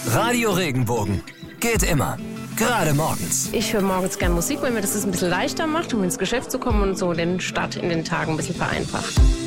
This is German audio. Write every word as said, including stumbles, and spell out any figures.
Radio Regenbogen. Geht immer. Gerade morgens. Ich höre morgens gern Musik, weil mir das ein bisschen leichter macht, um ins Geschäft zu kommen und so den Start in den Tagen ein bisschen vereinfacht.